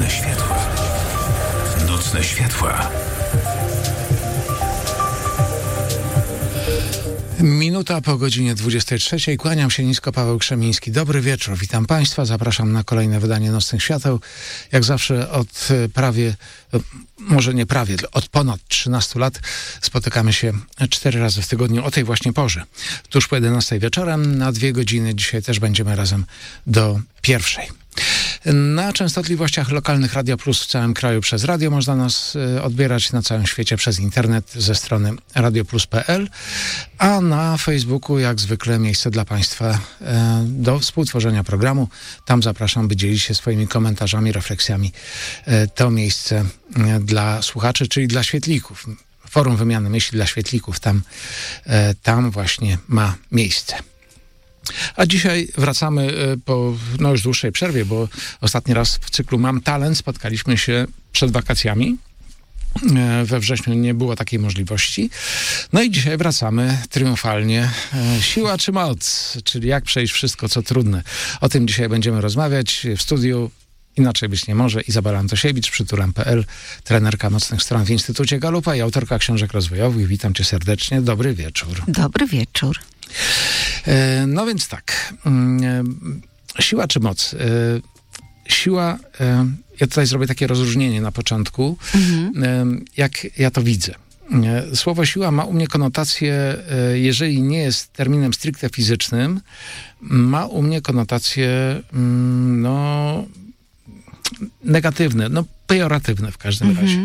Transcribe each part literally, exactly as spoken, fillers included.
Nocne światła. Nocne światła. Minuta po godzinie dwudziestej trzeciej. Kłaniam się nisko, Paweł Krzemiński. Dobry wieczór, witam Państwa. Zapraszam na kolejne wydanie Nocnych Świateł. Jak zawsze od prawie, może nie prawie, od ponad trzynastu lat spotykamy się cztery razy w tygodniu o tej właśnie porze. Tuż po jedenastej wieczorem na dwie godziny. Dzisiaj też będziemy razem do pierwszej. Na częstotliwościach lokalnych Radia Plus w całym kraju przez radio można nas y, odbierać, na całym świecie przez internet ze strony radioplus kropka pe el, a na Facebooku jak zwykle miejsce dla Państwa y, do współtworzenia programu. Tam zapraszam, by dzielić się swoimi komentarzami, refleksjami. Y, to miejsce y, dla słuchaczy, czyli dla świetlików. Forum Wymiany Myśli dla Świetlików tam, y, tam właśnie ma miejsce. A dzisiaj wracamy po no już dłuższej przerwie, bo ostatni raz w cyklu Mam Talent spotkaliśmy się przed wakacjami. We wrześniu nie było takiej możliwości. No i dzisiaj wracamy triumfalnie. Siła czy moc? Czyli jak przejść wszystko, co trudne. O tym dzisiaj będziemy rozmawiać w studiu. Inaczej być nie może. Izabela Antosiewicz, przytulam kropka pe el, trenerka Nocnych Stron w Instytucie Galupa i autorka książek rozwojowych. Witam cię serdecznie. Dobry wieczór. Dobry wieczór. No więc tak, siła czy moc? Siła, ja tutaj zrobię takie rozróżnienie na początku, mhm. jak ja to widzę. Słowo siła ma u mnie konotację, jeżeli nie jest terminem stricte fizycznym, ma u mnie konotacje no, negatywne, no pejoratywne w każdym mhm. razie.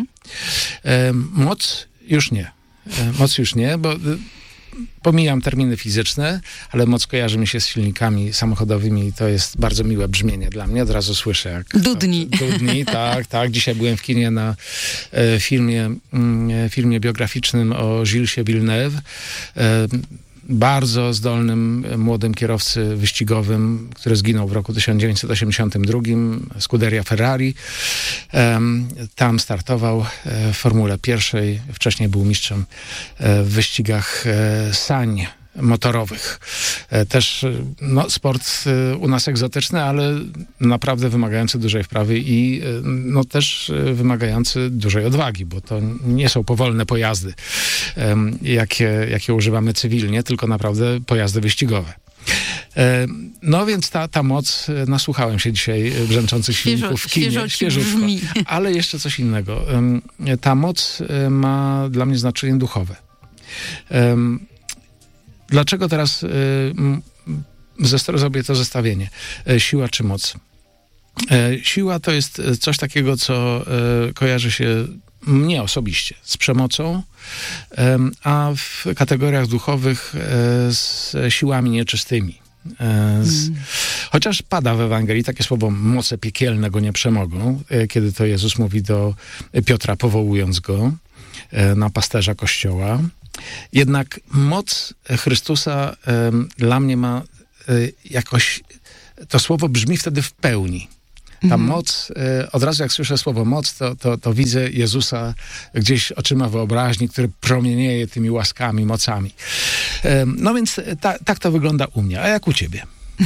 Moc już nie. Moc już nie, bo pomijam terminy fizyczne, ale moc kojarzy mi się z silnikami samochodowymi i to jest bardzo miłe brzmienie dla mnie. Od razu słyszę jak... Dudni. To, dudni, tak, tak. Dzisiaj byłem w kinie na e, filmie, e, filmie biograficznym o Gillesie Villeneuve. E, bardzo zdolnym, młodym kierowcy wyścigowym, który zginął w roku tysiąc dziewięćset osiemdziesiątym drugim, Scuderia Ferrari. Um, tam startował w Formule pierwszej, wcześniej był mistrzem w wyścigach sań motorowych. Też no, sport u nas egzotyczny, ale naprawdę wymagający dużej wprawy i no, też wymagający dużej odwagi, bo to nie są powolne pojazdy, jakie, jakie używamy cywilnie, tylko naprawdę pojazdy wyścigowe. No więc ta, ta moc, nasłuchałem się dzisiaj brzęczących silników w kinie, świeżutko, ale jeszcze coś innego. Ta moc ma dla mnie znaczenie duchowe. Dlaczego teraz y, zest- zrobię to zestawienie? Y, siła czy moc? Y, siła to jest coś takiego, co y, kojarzy się mnie osobiście z przemocą, y, a w kategoriach duchowych y, z siłami nieczystymi. Z, mm. Chociaż pada w Ewangelii takie słowo moce piekielne go nie przemogą, y, kiedy to Jezus mówi do Piotra, powołując go y, na pasterza Kościoła. Jednak moc Chrystusa y, dla mnie ma y, jakoś, to słowo brzmi wtedy w pełni. Ta mm. moc, y, od razu jak słyszę słowo moc, to, to, to widzę Jezusa gdzieś oczyma wyobraźni, który promienieje tymi łaskami, mocami. Y, no więc ta, tak to wygląda u mnie. A jak u ciebie?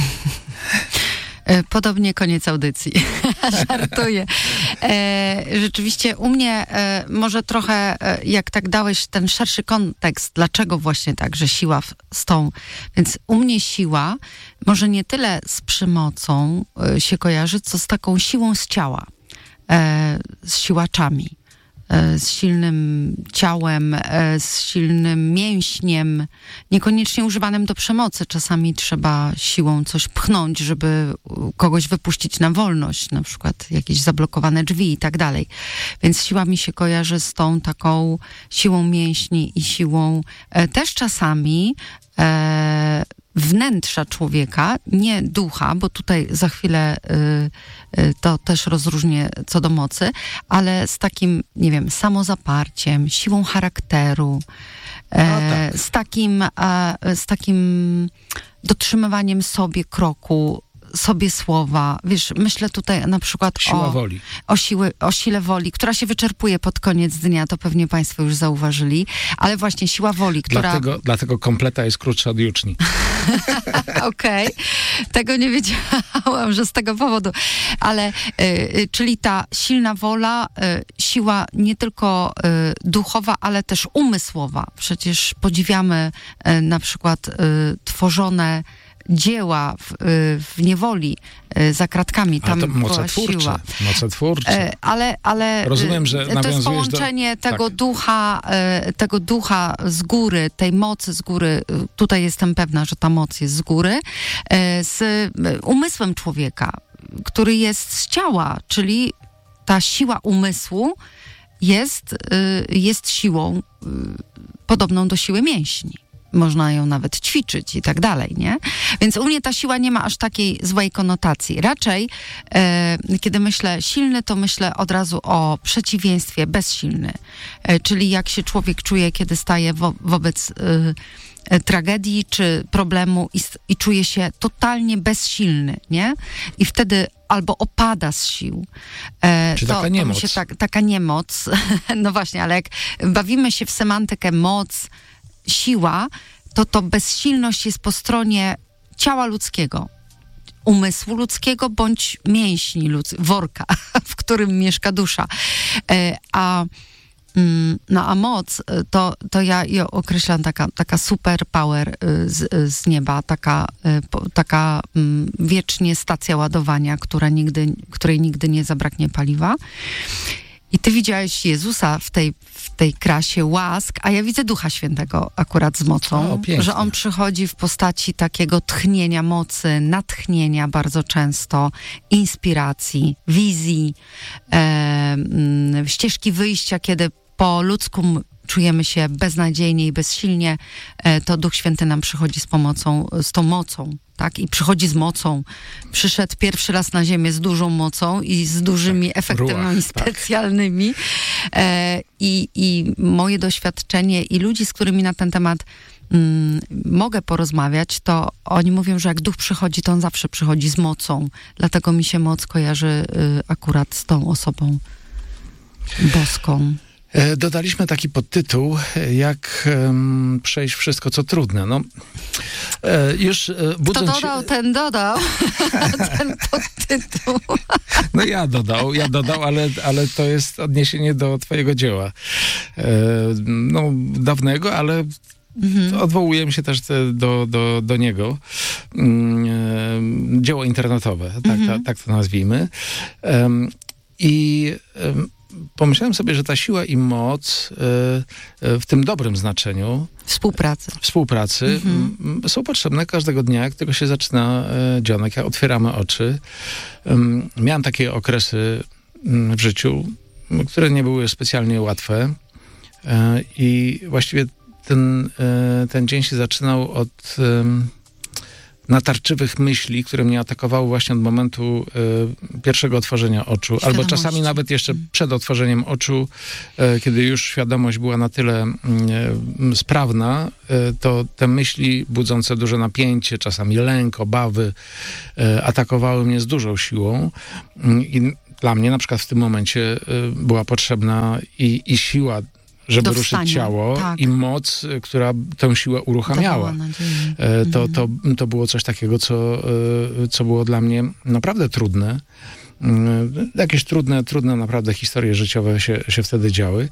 Podobnie koniec audycji. Żartuję. E, rzeczywiście u mnie e, może trochę, e, jak tak dałeś ten szerszy kontekst, dlaczego właśnie tak, że siła w, z tą. Więc u mnie siła może nie tyle z przemocą e, się kojarzy, co z taką siłą z ciała, e, z siłaczami. Z silnym ciałem, z silnym mięśniem, niekoniecznie używanym do przemocy. Czasami trzeba siłą coś pchnąć, żeby kogoś wypuścić na wolność, na przykład jakieś zablokowane drzwi i tak dalej. Więc siła mi się kojarzy z tą taką siłą mięśni i siłą e, też czasami e, wnętrza człowieka, nie ducha, bo tutaj za chwilę y, y, to też rozróżnię co do mocy, ale z takim, nie wiem, samozaparciem, siłą charakteru, e, tak. z takim, a, z takim dotrzymywaniem sobie kroku, sobie słowa. Wiesz, myślę tutaj na przykład Siła o, woli. O, siły, o sile woli, która się wyczerpuje pod koniec dnia, to pewnie Państwo już zauważyli, ale właśnie siła woli, która... Dlatego, dlatego kompleta jest krótsza od juczni. Okej, okay. Tego nie wiedziałam, że z tego powodu. Ale, y, y, czyli ta silna wola, y, siła nie tylko y, duchowa, ale też umysłowa. Przecież podziwiamy y, na przykład y, tworzone dzieła w, w niewoli, za kratkami. Tam to była moce twórcze, siła. Moce twórcze. Ale, ale rozumiem, że to jest połączenie do... tego tak. ducha, tego ducha z góry, tej mocy z góry. Tutaj jestem pewna, że ta moc jest z góry, z umysłem człowieka, który jest z ciała, czyli ta siła umysłu jest, jest siłą podobną do siły mięśni. Można ją nawet ćwiczyć i tak dalej, nie? Więc u mnie ta siła nie ma aż takiej złej konotacji. Raczej, e, kiedy myślę silny, to myślę od razu o przeciwieństwie bezsilny. E, czyli jak się człowiek czuje, kiedy staje wo- wobec e, tragedii czy problemu i, i czuje się totalnie bezsilny, nie? I wtedy albo opada z sił. E, Czy to, taka niemoc. To mi się tak, taka niemoc. No właśnie, ale jak bawimy się w semantykę moc, siła, to to bezsilność jest po stronie ciała ludzkiego, umysłu ludzkiego bądź mięśni ludzkiego, worka, w którym mieszka dusza. E, a, mm, no, a moc to, to ja ją określam taka, taka super power z, z nieba, taka, po, taka mm, wiecznie stacja ładowania, która nigdy, której nigdy nie zabraknie paliwa. I ty widziałeś Jezusa w tej, w tej krasie łask, a ja widzę Ducha Świętego akurat z mocą, o, że On przychodzi w postaci takiego tchnienia mocy, natchnienia bardzo często, inspiracji, wizji, e, m, ścieżki wyjścia, kiedy po ludzku czujemy się beznadziejnie i bezsilnie, e, to Duch Święty nam przychodzi z pomocą, z tą mocą. Tak? I przychodzi z mocą. Przyszedł pierwszy raz na ziemię z dużą mocą i z dużymi tak, efektami ruach, specjalnymi. Tak. E, i, I moje doświadczenie i ludzi, z którymi na ten temat mm, mogę porozmawiać, to oni mówią, że jak duch przychodzi, to on zawsze przychodzi z mocą. Dlatego mi się moc kojarzy y, akurat z tą osobą boską. Dodaliśmy taki podtytuł, jak um, przejść wszystko, co trudne. No, e, już e, budząc Kto dodał, się... ten dodał ten podtytuł. No ja dodał, ja dodał, ale, ale to jest odniesienie do twojego dzieła. E, no, dawnego, ale mhm. odwołuję się też do, do, do niego. E, dzieło internetowe, tak, mhm. tak, tak to nazwijmy. E, I... E, pomyślałem sobie, że ta siła i moc y, y, w tym dobrym znaczeniu współpracy, współpracy mm-hmm. są potrzebne każdego dnia, jak tylko się zaczyna y, dzionek, jak otwieramy oczy. Y, miałem takie okresy y, w życiu, y, które nie były specjalnie łatwe y, i właściwie ten, y, ten dzień się zaczynał od y, natarczywych myśli, które mnie atakowały właśnie od momentu y, pierwszego otworzenia oczu, albo czasami nawet jeszcze przed otworzeniem oczu, y, kiedy już świadomość była na tyle y, sprawna, y, to te myśli budzące duże napięcie, czasami lęk, obawy, y, atakowały mnie z dużą siłą. Y, I dla mnie na przykład w tym momencie y, była potrzebna i, i siła, żeby do ruszyć wstania, ciało tak. i moc, która tę siłę uruchamiała. To, to, to było coś takiego, co, co było dla mnie naprawdę trudne. Jakieś trudne, trudne naprawdę historie życiowe się, się wtedy działy.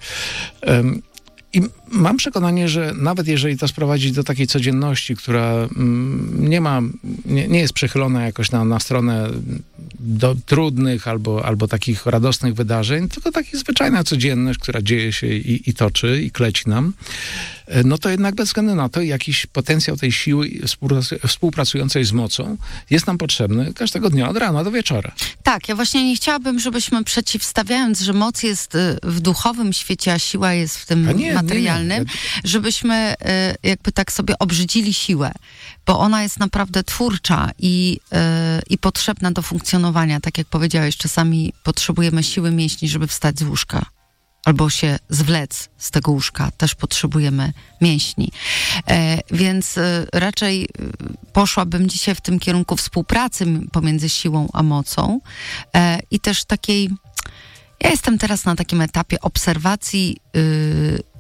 I mam przekonanie, że nawet jeżeli to sprowadzić do takiej codzienności, która nie ma, nie, nie jest przychylona jakoś na, na stronę do trudnych albo, albo takich radosnych wydarzeń, tylko taka zwyczajna codzienność, która dzieje się i, i toczy i kleci nam, no to jednak bez względu na to jakiś potencjał tej siły współpracującej z mocą jest nam potrzebny każdego dnia od rana do wieczora. Tak, ja właśnie nie chciałabym, żebyśmy przeciwstawiając, że moc jest w duchowym świecie, a siła jest w tym nie, materialnym, nie, nie. żebyśmy jakby tak sobie obrzydzili siłę, bo ona jest naprawdę twórcza i, i potrzebna do funkcjonowania. Tak jak powiedziałeś, czasami potrzebujemy siły mięśni, żeby wstać z łóżka. Albo się zwlec z tego łóżka. Też potrzebujemy mięśni. E, więc e, raczej poszłabym dzisiaj w tym kierunku współpracy pomiędzy siłą a mocą e, i też takiej... Ja jestem teraz na takim etapie obserwacji y,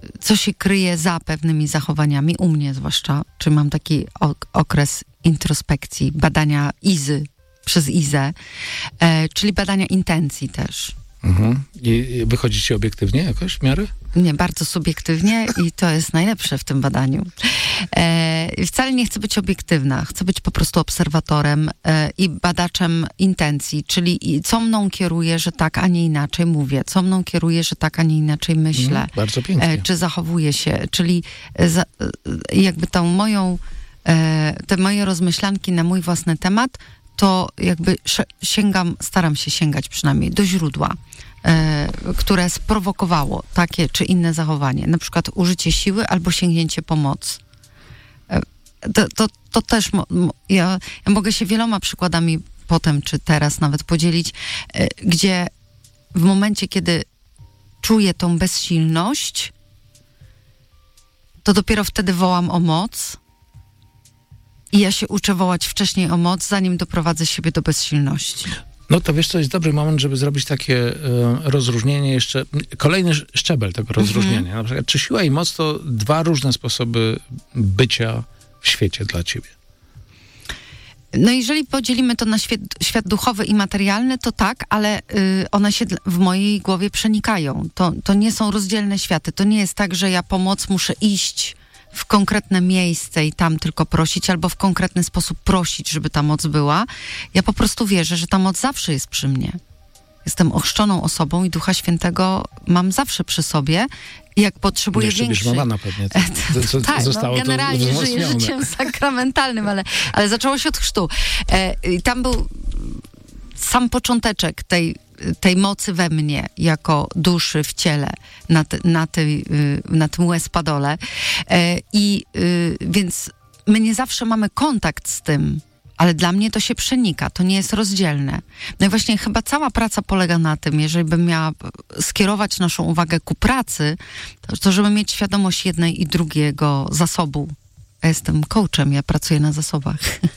co się kryje za pewnymi zachowaniami, u mnie zwłaszcza, czy mam taki ok- okres introspekcji, badania Izy przez Izę, e, czyli badania intencji też. Mhm. I wychodzi ci obiektywnie jakoś w miarę? Nie, bardzo subiektywnie i to jest najlepsze w tym badaniu. E, wcale nie chcę być obiektywna, chcę być po prostu obserwatorem e, i badaczem intencji, czyli i co mną kieruje, że tak, a nie inaczej mówię, co mną kieruje, że tak, a nie inaczej myślę. Mm, bardzo pięknie. E, czy zachowuję się, czyli e, za, e, jakby tą moją, e, te moje rozmyślanki na mój własny temat, to jakby sięgam, staram się sięgać przynajmniej do źródła, e, które sprowokowało takie czy inne zachowanie, na przykład użycie siły albo sięgnięcie pomocy. E, to, to, to też mo, mo, ja, ja mogę się wieloma przykładami potem czy teraz nawet podzielić, e, gdzie w momencie, kiedy czuję tą bezsilność, to dopiero wtedy wołam o moc. I ja się uczę wołać wcześniej o moc, zanim doprowadzę siebie do bezsilności. No to wiesz, to jest dobry moment, żeby zrobić takie e, rozróżnienie jeszcze, kolejny szczebel tego rozróżnienia. Mhm. Na przykład, czy siła i moc to dwa różne sposoby bycia w świecie dla ciebie? No jeżeli podzielimy to na świat, świat duchowy i materialny, to tak, ale y, one się w mojej głowie przenikają. To, to nie są rozdzielne światy. To nie jest tak, że ja pomoc muszę iść w konkretne miejsce i tam tylko prosić, albo w konkretny sposób prosić, żeby ta moc była. Ja po prostu wierzę, że ta moc zawsze jest przy mnie. Jestem ochrzczoną osobą i Ducha Świętego mam zawsze przy sobie. I jak potrzebuję jeszcze większej... bierzmowana pewnie. To, to, to, tak, zostało no, generalnie to żyję życiem sakramentalnym, ale, ale zaczęło się od chrztu. E, I tam był sam począteczek tej tej mocy we mnie, jako duszy w ciele, na, te, na, tej, na tym łez-padole. I więc my nie zawsze mamy kontakt z tym, ale dla mnie to się przenika, to nie jest rozdzielne. No i właśnie chyba cała praca polega na tym, jeżeli bym miała skierować naszą uwagę ku pracy, to, to żeby mieć świadomość jednej i drugiego zasobu. Ja jestem coachem, ja pracuję na zasobach.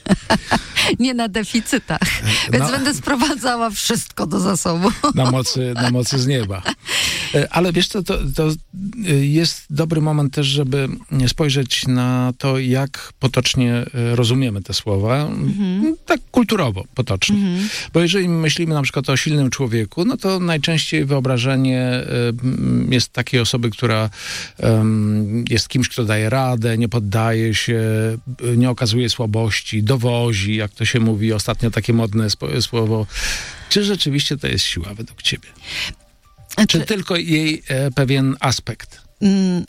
Nie na deficytach. Więc no, będę sprowadzała wszystko do zasobu. Na mocy, na mocy z nieba. Ale wiesz co, to, to jest dobry moment też, żeby spojrzeć na to, jak potocznie rozumiemy te słowa. Mhm. Tak kulturowo, potocznie. Mhm. Bo jeżeli myślimy na przykład o silnym człowieku, no to najczęściej wyobrażenie jest takiej osoby, która jest kimś, kto daje radę, nie poddaje się, nie okazuje słabości, dowozi, jak to się mówi, ostatnio takie modne słowo. Czy rzeczywiście to jest siła według ciebie? Czy, Czy tylko jej e, pewien aspekt? Mm.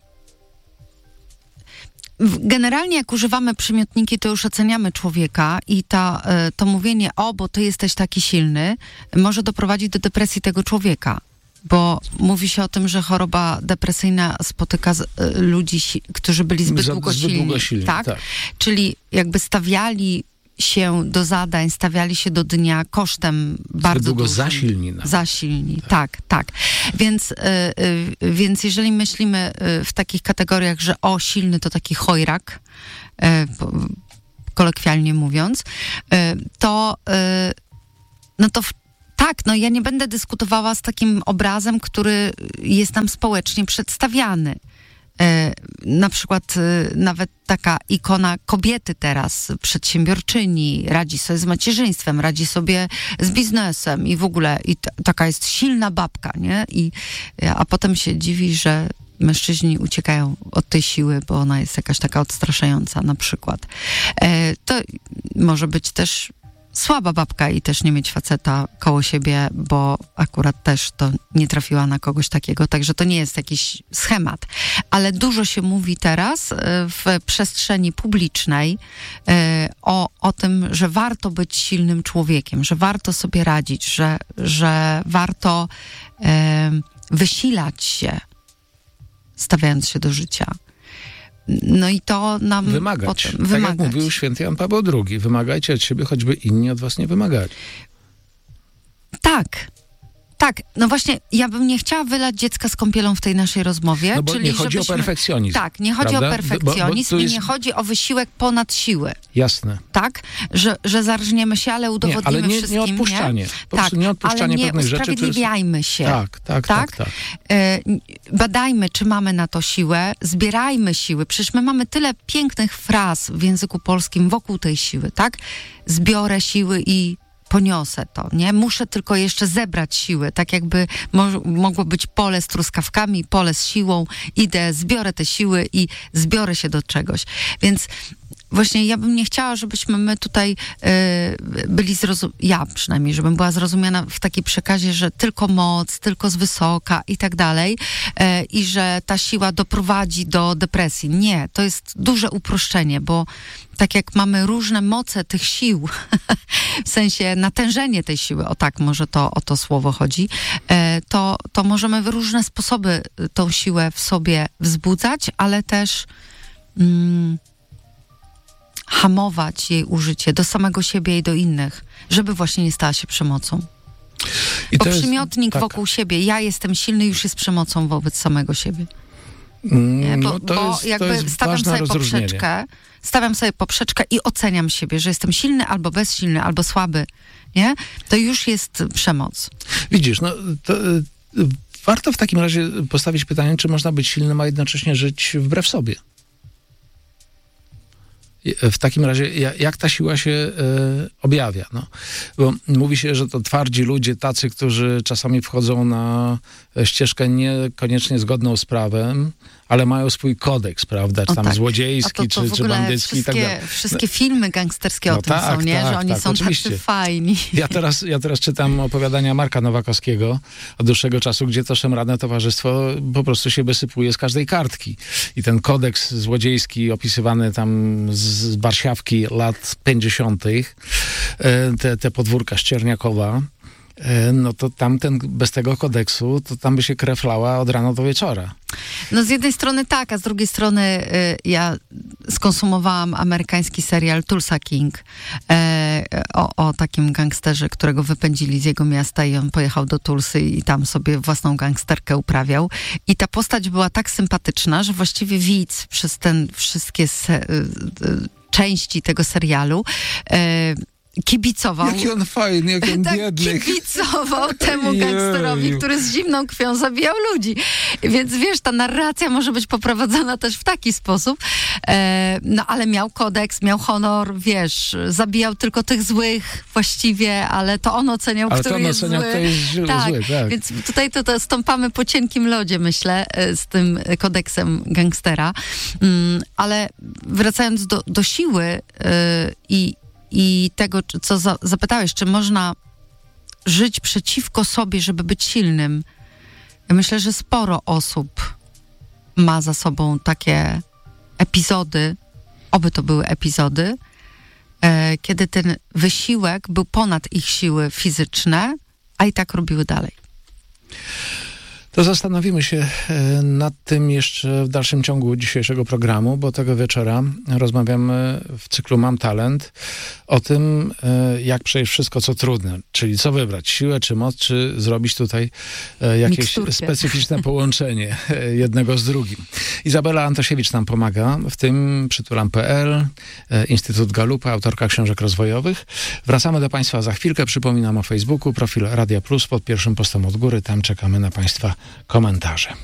Generalnie jak używamy przymiotniki, to już oceniamy człowieka i ta, to mówienie, o, bo ty jesteś taki silny, może doprowadzić do depresji tego człowieka. Bo mówi się o tym, że choroba depresyjna spotyka z, y, ludzi, si- którzy byli zbyt, Za, długo, zbyt silni, długo silni. tak? Tak. Czyli jakby stawiali się do zadań, stawiali się do dnia kosztem bardzo zbyt długo dużym. za silni. Nawet. Za silni, tak, tak. tak. Więc, y, y, więc jeżeli myślimy y, w takich kategoriach, że o, silny to taki chojrak, y, kolokwialnie mówiąc, y, to y, no to w Tak, no ja nie będę dyskutowała z takim obrazem, który jest nam społecznie przedstawiany. E, na przykład e, nawet taka ikona kobiety teraz, przedsiębiorczyni, radzi sobie z macierzyństwem, radzi sobie z biznesem i w ogóle i t- taka jest silna babka, nie? I, a potem się dziwi, że mężczyźni uciekają od tej siły, bo ona jest jakaś taka odstraszająca na przykład. E, to może być też słaba babka i też nie mieć faceta koło siebie, bo akurat też to nie trafiła na kogoś takiego, także to nie jest jakiś schemat. Ale dużo się mówi teraz w przestrzeni publicznej o, o tym, że warto być silnym człowiekiem, że warto sobie radzić, że, że warto e, wysilać się, stawiając się do życia. No i to nam wymagać. Potem, tak wymagać. jak mówił święty Jan Paweł drugi. Wymagajcie od siebie, choćby inni od was nie wymagali. Tak. Tak, no właśnie, ja bym nie chciała wylać dziecka z kąpielą w tej naszej rozmowie. No bo czyli nie chodzi żebyśmy... o perfekcjonizm. Tak, nie chodzi prawda? o perfekcjonizm bo, bo i jest... nie chodzi o wysiłek ponad siły. Jasne. Tak? Że, że zarżniemy się, ale udowodnimy nie, ale nie, wszystkim. Nie odpuszczanie. Nie? Po tak, nie odpuszczanie ale nie pewnych rzeczy. usprawiedliwiajmy się. Tak, tak, tak. tak, tak. E, badajmy, czy mamy na to siłę, zbierajmy siły. Przecież my mamy tyle pięknych fraz w języku polskim wokół tej siły, tak? Zbiorę siły i poniosę to, nie? Muszę tylko jeszcze zebrać siły, tak jakby mo- mogło być pole z truskawkami, pole z siłą, idę, zbiorę te siły i zbiorę się do czegoś. Więc właśnie ja bym nie chciała, żebyśmy my tutaj y, byli zrozumiani, ja przynajmniej, żebym była zrozumiana w takiej przekazie, że tylko moc, tylko z wysoka i tak dalej y, i że ta siła doprowadzi do depresji. Nie, to jest duże uproszczenie, bo tak jak mamy różne moce tych sił, w sensie natężenie tej siły, o tak, może to o to słowo chodzi, to, to możemy w różne sposoby tą siłę w sobie wzbudzać, ale też mm, hamować jej użycie do samego siebie i do innych, żeby właśnie nie stała się przemocą. I Bo przymiotnik jest, tak. wokół siebie, ja jestem silny, już jest przemocą wobec samego siebie. Nie? Bo, no to bo jest, jakby to jest stawiam sobie poprzeczkę, stawiam sobie poprzeczkę i oceniam siebie, że jestem silny albo bezsilny, albo słaby, nie? To już jest przemoc. Widzisz, no to, y, warto w takim razie postawić pytanie, czy można być silnym, a jednocześnie żyć wbrew sobie. W takim razie, jak ta siła się y, objawia? No? Bo mówi się, że to twardzi ludzie, tacy, którzy czasami wchodzą na ścieżkę niekoniecznie zgodną z prawem, ale mają swój kodeks, prawda? Czy tam tak. złodziejski, to, to czy, czy bandycki i tak dalej. Wszystkie filmy gangsterskie no o tym tak, są, nie? Tak, że oni tak, są oczywiście. tacy fajni. Ja teraz, ja teraz czytam opowiadania Marka Nowakowskiego od dłuższego czasu, gdzie to szemradne towarzystwo po prostu się wysypuje z każdej kartki. I ten kodeks złodziejski opisywany tam z Warszawki lat pięćdziesiątych, te, te podwórka Ścierniakowa, no to tamten, bez tego kodeksu, to tam by się krew lała od rana do wieczora. No z jednej strony tak, a z drugiej strony y, ja skonsumowałam amerykański serial Tulsa King y, o, o takim gangsterze, którego wypędzili z jego miasta i on pojechał do Tulsy i tam sobie własną gangsterkę uprawiał. I ta postać była tak sympatyczna, że właściwie widz przez ten wszystkie se, y, y, części tego serialu y, kibicował. Jaki on fajny, jaki on tak, biedny. Kibicował temu gangsterowi, który z zimną krwią zabijał ludzi. Więc wiesz, ta narracja może być poprowadzona też w taki sposób. E, no ale miał kodeks, miał honor, wiesz, zabijał tylko tych złych właściwie, ale to on oceniał, ale który to on jest oceniał, zły. Kto jest zły, tak, zły, tak. Więc tutaj to, to stąpamy po cienkim lodzie, myślę, z tym kodeksem gangstera. Mm, ale wracając do, do siły yy, i I tego, co za, zapytałeś, czy można żyć przeciwko sobie, żeby być silnym. Ja myślę, że sporo osób ma za sobą takie epizody, oby to były epizody, e, kiedy ten wysiłek był ponad ich siły fizyczne, a i tak robiły dalej. To zastanowimy się nad tym jeszcze w dalszym ciągu dzisiejszego programu, bo tego wieczora rozmawiamy w cyklu Mam Talent o tym, jak przejść wszystko, co trudne. Czyli co wybrać, siłę czy moc, czy zrobić tutaj jakieś Miksturkę. specyficzne połączenie jednego z drugim. Izabela Antosiewicz nam pomaga w tym, przytulam kropka p l, Instytut Galupa, autorka książek rozwojowych. Wracamy do Państwa za chwilkę. Przypominam o Facebooku, profil Radia Plus pod pierwszym postem od góry. Tam czekamy na Państwa komentarze.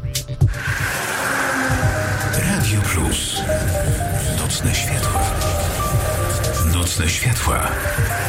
Radio Plus. Nocne światła. Nocne światła.